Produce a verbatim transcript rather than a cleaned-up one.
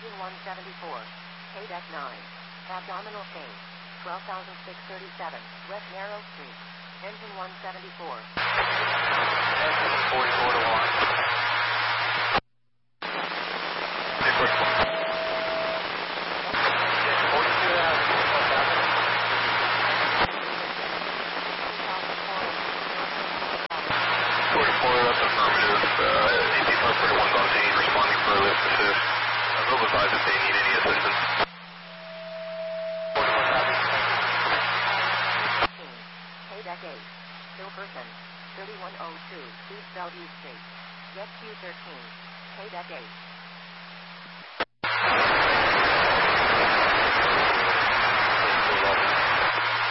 Engine one seventy-four. K-Deck nine. Abdominal phase. twelve thousand six hundred thirty-seven. West Narrow Street. Engine one seventy-four. Engine forty-four to one. forty-four, that's affirmative. Uh, A P five forty-one Bonzini responding for a lift assist. Uh, they'll advise if they need any assistance. K-Deck eight. Hilperson. thirty-one oh two. East Bellevue Street. Jet Q thirteen. K-Deck eight.